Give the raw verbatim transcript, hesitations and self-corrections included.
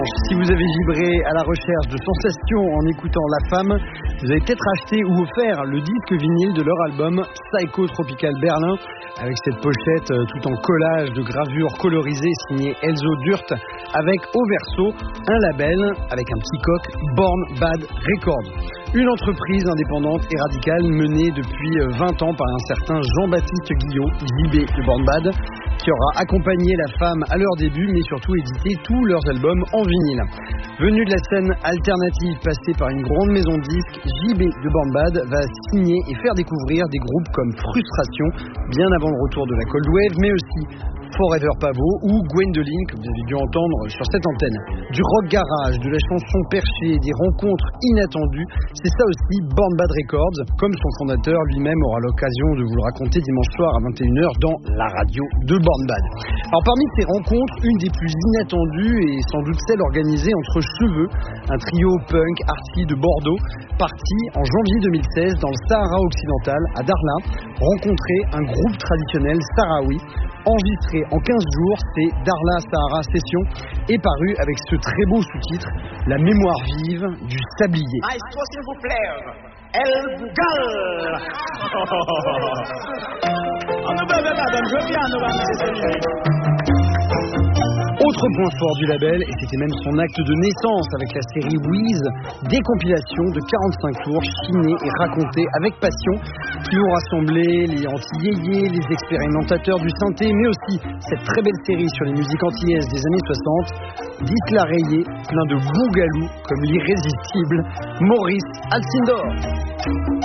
Si vous avez vibré à la recherche de sensations en écoutant La Femme, vous avez peut-être acheté ou offert le disque vinyle de leur album Psycho Tropical Berlin, avec cette pochette tout en collage de gravures colorisées signée Elzo Durt, avec au verso un label avec un petit coq, Born Bad Records. Une entreprise indépendante et radicale menée depuis vingt ans par un certain Jean-Baptiste Guillot, J B de Born Bad, qui aura accompagné La Femme à leur début, mais surtout édité tous leurs albums en vinyle. Venu de la scène alternative passée par une grande maison de disques, J B de Born Bad va signer et faire découvrir des groupes comme Frustration, bien avant le retour de la Cold Wave, mais aussi Forever Pavot ou Gwendoline, que vous avez dû entendre sur cette antenne. Du rock garage, de la chanson perchée, des rencontres inattendues, c'est ça aussi Born Bad Records, comme son fondateur lui-même aura l'occasion de vous le raconter dimanche soir à vingt et une heures dans la radio de Born Bad. Alors parmi ces rencontres, une des plus inattendues est sans doute celle organisée entre Cheveux, un trio punk arty de Bordeaux, parti en janvier deux mille seize dans le Sahara occidental à Darla, rencontrer un groupe traditionnel sahraoui. Enregistré en quinze jours, c'est Darla Sahara Session, est paru avec ce très beau sous-titre, La mémoire vive du sablier. Maestro, s'il vous plaît, El Bougal. On nous bébé, madame, je viens, nous allons Autre point fort du label, et c'était même son acte de naissance avec la série Wheeze, des compilations de quarante-cinq tours chinées et racontées avec passion qui vont rassembler les anti-yéyés, les expérimentateurs du synthé, mais aussi cette très belle série sur les musiques antillaises des années soixante, disque-la rayé, plein de bougalou comme l'irrésistible Maurice Alcindor.